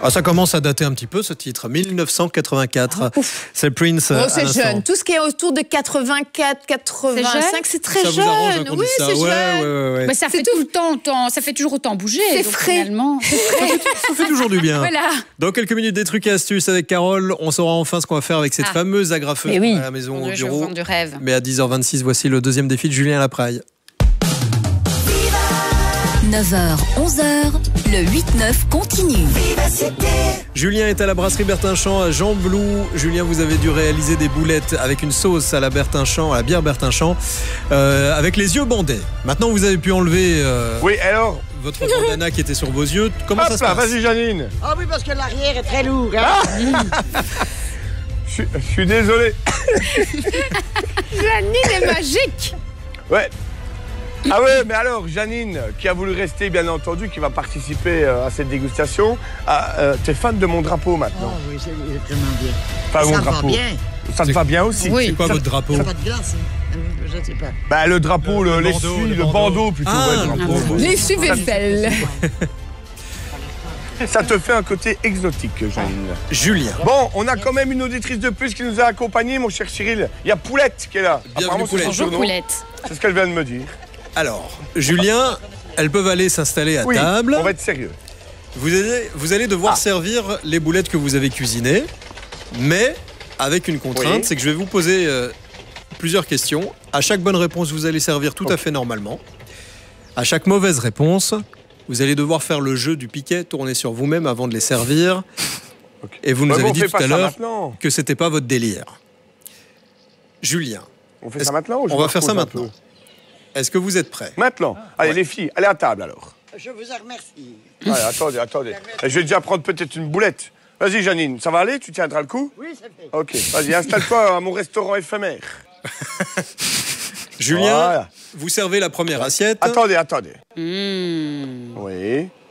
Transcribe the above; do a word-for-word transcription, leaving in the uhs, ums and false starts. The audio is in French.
Ah, ça commence à dater un petit peu ce titre, mille neuf cent quatre-vingt-quatre. Oh, c'est Prince. Oh, c'est jeune. Tout ce qui est autour de quatre-vingt-quatre, quatre-vingt-cinq, c'est très ça jeune. Vous arrange, hein, oui, c'est ouais, jeune. Ouais, ouais, ouais. Mais ça fait tout le temps, autant, ça fait toujours autant bouger. C'est frais. C'est frais. Ça fait toujours du bien. Voilà. Dans quelques minutes, des trucs et astuces avec Carole. On saura enfin ce qu'on va faire avec cette ah. fameuse agrafeuse oui. à la maison, Mon au Dieu, bureau. Je vends du rêve. Mais à dix heures vingt-six, voici le deuxième défi de Julien Lapraille. neuf heures, onze heures, le huit neuf continue. Julien est à la brasserie Bertinchamp à Jean-Blou. Julien, vous avez dû réaliser des boulettes avec une sauce à la Bertinchamp, à la bière Bertinchamp, euh, avec les yeux bandés. Maintenant, vous avez pu enlever euh, oui, alors votre bandana qui était sur vos yeux. Comment Hop ça se là, passe? Vas-y, Janine. Ah oui, parce que l'arrière est très lourd. Hein. Ah je, je suis désolé. Janine est magique. Ouais. Ah ouais, mais alors, Janine, qui a voulu rester, bien entendu, qui va participer euh, à cette dégustation, ah, euh, t'es fan de mon drapeau maintenant. Oh oui, c'est vraiment bien. Enfin, ça mon va drapeau. bien. Ça te va bien aussi. Oui. C'est quoi ça, votre drapeau? Ça va de glace, hein. Je sais pas. Bah, le drapeau, le, le, le bandeau, l'essuie, le le bandeau. bandeau plutôt. Ah, ouais, le drapeau. L'essuie-vaisselle. Ça te fait un côté exotique, Janine. Julien. Bon, on a quand même une auditrice de plus qui nous a accompagnés, mon cher Cyril. Il y a Poulette qui est là. Bienvenue, Apparemment, c'est Poulette. son Bonjour surnom. Poulette. C'est ce qu'elle vient de me dire. Alors, Julien, elles peuvent aller s'installer à Oui, table. on va être sérieux. Vous allez, vous allez devoir Ah. servir les boulettes que vous avez cuisinées, mais avec une contrainte, Oui. c'est que je vais vous poser euh, plusieurs questions. À chaque bonne réponse, vous allez servir tout Ok. à fait normalement. À chaque mauvaise réponse, vous allez devoir faire le jeu du piquet, tourner sur vous-même avant de les servir. Okay. Et vous nous Ouais, avez on dit fait tout pas à ça l'heure maintenant. que c'était pas votre délire. Julien, On fait Est-ce- ça maintenant ou je on me va faire ça repose un maintenant. peu Est-ce que vous êtes prêts? Maintenant. Allez, Ouais. les filles, allez à table alors. Je vous en remercie. Allez, attendez, attendez. Je vais déjà prendre peut-être une boulette. Vas-y, Janine, ça va aller? Tu tiendras le coup? Oui, ça fait. Ok, vas-y, installe-toi à mon restaurant éphémère. Julien, Voilà. vous servez la première assiette. Attendez, attendez. Mmh. Oui.